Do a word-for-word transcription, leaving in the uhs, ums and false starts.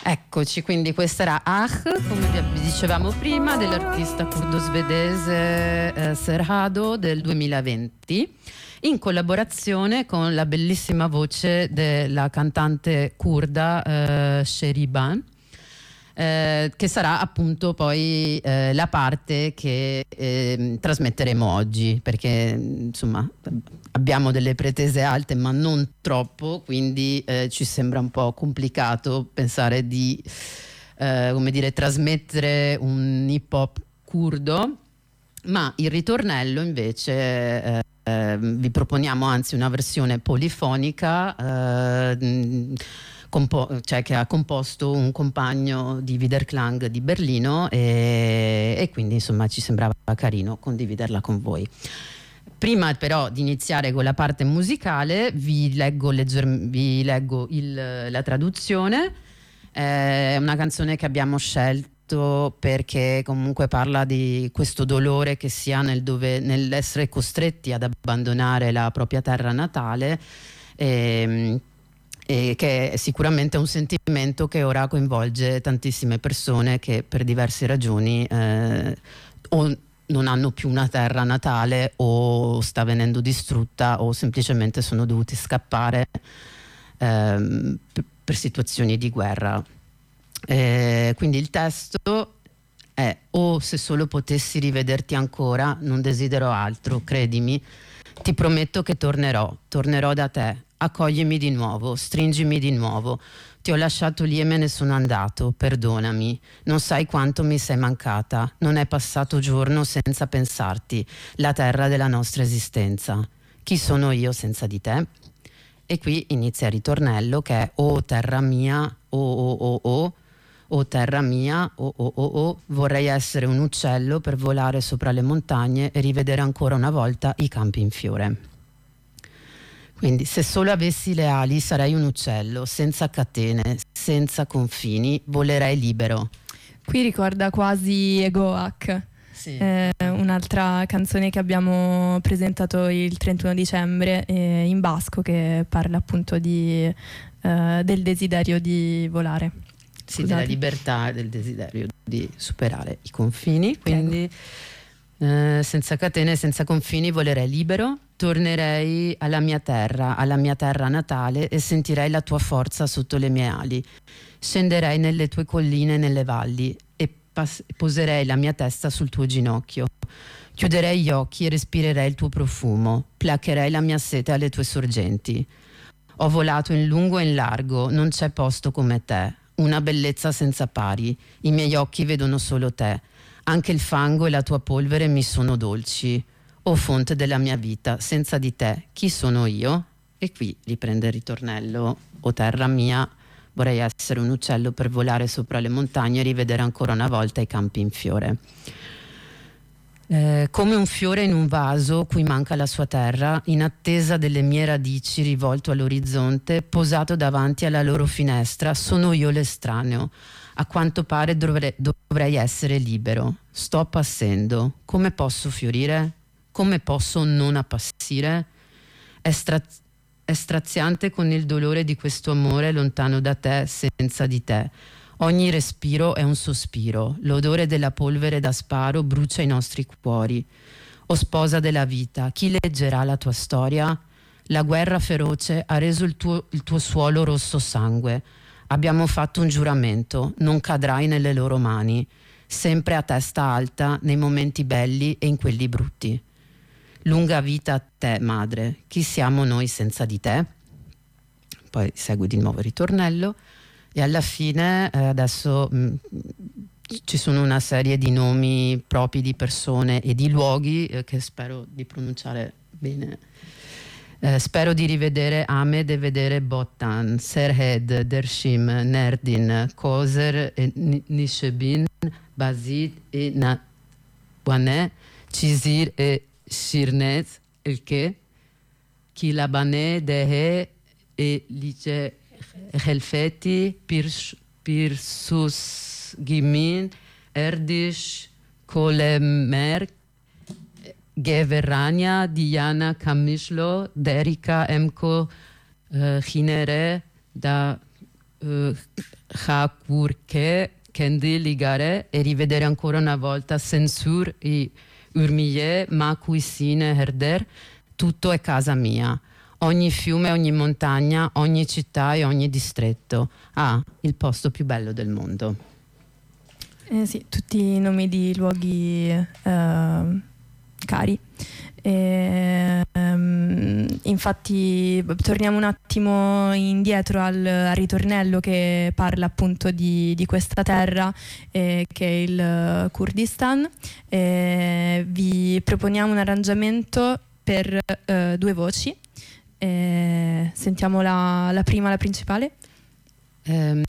Eccoci, quindi questa era Ah, come vi dicevamo prima, dell'artista curdo-svedese eh, Serhado del duemilaventi, in collaborazione con la bellissima voce della cantante curda eh, Sheriban, eh, che sarà appunto poi eh, la parte che eh, trasmetteremo oggi, perché insomma abbiamo delle pretese alte ma non troppo, quindi eh, ci sembra un po' complicato pensare di eh, come dire, trasmettere un hip hop curdo, ma il ritornello invece eh, eh, vi proponiamo anzi una versione polifonica eh, compo- cioè che ha composto un compagno di Widerklang di Berlino, e, e quindi insomma ci sembrava carino condividerla con voi. Prima però di iniziare con la parte musicale vi leggo, legger- vi leggo il- la traduzione. È una canzone che abbiamo scelto perché comunque parla di questo dolore che si ha nel dove, nell'essere costretti ad abbandonare la propria terra natale, e, e che è sicuramente un sentimento che ora coinvolge tantissime persone che per diverse ragioni eh, o non hanno più una terra natale, o sta venendo distrutta, o semplicemente sono dovuti scappare ehm, per, per situazioni di guerra. Eh, quindi il testo è: oh, se solo potessi rivederti ancora, non desidero altro, credimi, ti prometto che tornerò, tornerò da te, accoglimi di nuovo, stringimi di nuovo. Ti ho lasciato lì e me ne sono andato, perdonami, non sai quanto mi sei mancata, non è passato giorno senza pensarti, la terra della nostra esistenza. Chi sono io senza di te? E qui inizia il ritornello che è: oh terra mia, oh oh oh oh, oh terra mia, oh oh oh oh, vorrei essere un uccello per volare sopra le montagne e rivedere ancora una volta i campi in fiore. Quindi se solo avessi le ali sarei un uccello, senza catene, senza confini, volerei libero. Qui ricorda quasi Egoac, Sì. eh, un'altra canzone che abbiamo presentato il trentuno dicembre eh, in basco, che parla appunto di, eh, del desiderio di volare. Sì, Scusate. della libertà, del desiderio di superare i confini, quindi eh, senza catene, senza confini, volerei libero, tornerei alla mia terra, alla mia terra natale, e sentirei la tua forza sotto le mie ali. Scenderei nelle tue colline e nelle valli e pas- poserei la mia testa sul tuo ginocchio. Chiuderei gli occhi e respirerei il tuo profumo, placherei la mia sete alle tue sorgenti. Ho volato in lungo e in largo, non c'è posto come te. Una bellezza senza pari, i miei occhi vedono solo te. Anche il fango e la tua polvere mi sono dolci. O fonte della mia vita, senza di te, chi sono io? E qui riprende il ritornello: o terra mia, vorrei essere un uccello per volare sopra le montagne e rivedere ancora una volta i campi in fiore. Eh, come un fiore in un vaso cui manca la sua terra, in attesa delle mie radici, rivolto all'orizzonte, posato davanti alla loro finestra, sono io l'estraneo. A quanto pare dovrei, dovrei essere libero. Sto appassendo. Come posso fiorire? Come posso non appassire? È, stra- è straziante con il dolore di questo amore lontano da te, senza di te. Ogni respiro è un sospiro, l'odore della polvere da sparo brucia i nostri cuori. O sposa della vita, chi leggerà la tua storia? La guerra feroce ha reso il tuo, il tuo suolo rosso sangue. Abbiamo fatto un giuramento, non cadrai nelle loro mani, sempre a testa alta nei momenti belli e in quelli brutti. Lunga vita a te, madre, chi siamo noi senza di te? Poi segue di nuovo il ritornello. E alla fine eh, adesso mh, ci sono una serie di nomi propri di persone e di luoghi eh, che spero di pronunciare bene. Eh, spero di rivedere Ahmed e vedere Botan, Serhed, Dershim, Nerdin, Koser, e Nishebin, Bazid e Nawane, Cizir e Shirnez, il che, Kilabane, Dehe e Lice Helfeti, Pirsus Gimin, Erdish, Kolemer, Geverania, Diana Kamishlo, Derika Emko, uh, Hinere, da uh, Hakurke, Kendi Ligare e rivedere ancora una volta Sensur i Urmie, Makuisine Herder, tutto è casa mia. Ogni fiume, ogni montagna, ogni città e ogni distretto. Ah, il posto più bello del mondo. Eh sì, tutti i nomi di luoghi eh, cari. E, um, infatti torniamo un attimo indietro al, al ritornello che parla appunto di, di questa terra eh, che è il Kurdistan. Eh, vi proponiamo un arrangiamento per eh, due voci. Eh, sentiamo la, la prima, la principale. Um,